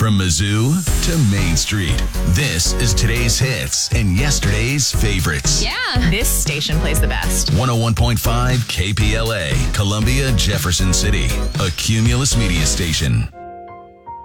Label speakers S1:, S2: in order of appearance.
S1: From Mizzou to Main Street, this is today's hits and yesterday's favorites.
S2: Yeah. This station plays the best.
S1: 101.5 KPLA, Columbia, Jefferson City, a Cumulus Media station.